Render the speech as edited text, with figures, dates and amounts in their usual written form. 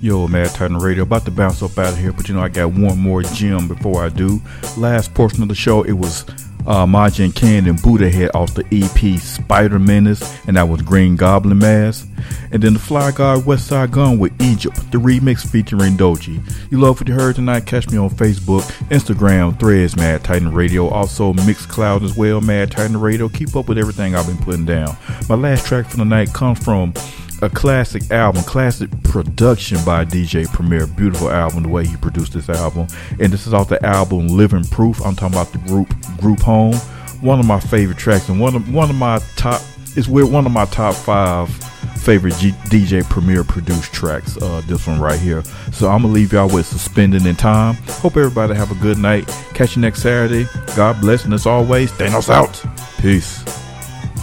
Yo, Mad Titan Radio, about to bounce up out of here, but I got one more gem before I do. Last portion of the show, it was Majin Ken and Buddha Head off the EP Spider Menace, and that was Green Goblin Mask. And then the Fly God West Side Gun with Egypt, the remix featuring Doji. You love what you heard tonight? Catch me on Facebook, Instagram, Threads, Mad Titan Radio, also Mixcloud as well, Mad Titan Radio. Keep up with everything I've been putting down. My last track for the night comes from a classic album, classic production by DJ Premier. Beautiful album, the way he produced this album. And this is off the album Living Proof. I'm talking about the group Home. One of my favorite tracks, and one of my top 5 favorite DJ Premier produced tracks. This one right here. So I'm gonna leave y'all with Suspended in Time. Hope everybody have a good night. Catch you next Saturday. God bless, and as always, Thanos out. Peace.